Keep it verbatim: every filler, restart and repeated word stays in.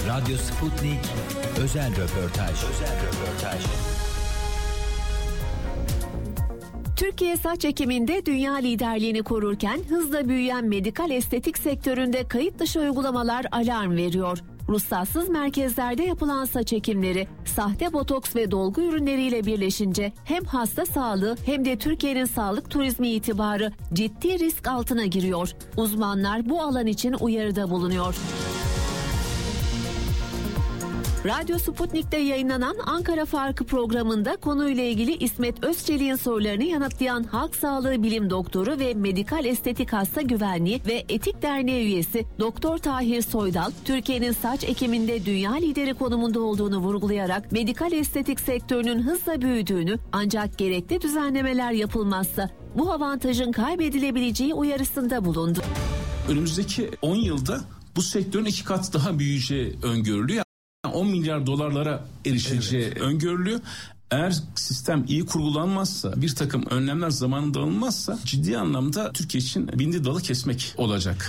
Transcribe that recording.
Radyo Sputnik özel röportaj. Özel röportaj. Türkiye saç ekiminde dünya liderliğini korurken hızla büyüyen medikal estetik sektöründe kayıt dışı uygulamalar alarm veriyor. Ruhsatsız merkezlerde yapılan saç ekimleri, sahte botoks ve dolgu ürünleriyle birleşince hem hasta sağlığı hem de Türkiye'nin sağlık turizmi itibarı ciddi risk altına giriyor. Uzmanlar bu alan için uyarıda bulunuyor. Radyo Sputnik'te yayınlanan Ankara Farkı programında konuyla ilgili İsmet Özçelik'in sorularını yanıtlayan Halk Sağlığı Bilim Doktoru ve Medikal Estetik Hasta Güvenliği ve Etik Derneği üyesi Doktor Tahir Soydal, Türkiye'nin saç ekiminde dünya lideri konumunda olduğunu vurgulayarak medikal estetik sektörünün hızla büyüdüğünü, ancak gerekli düzenlemeler yapılmazsa bu avantajın kaybedilebileceği uyarısında bulundu. Önümüzdeki on yılda bu sektörün iki kat daha büyüyeceği öngörülüyor. on milyar dolarlara erişeceği evet. öngörülüyor. Eğer sistem iyi kurgulanmazsa, bir takım önlemler zamanında alınmazsa ciddi anlamda Türkiye için bindi dalı kesmek olacak.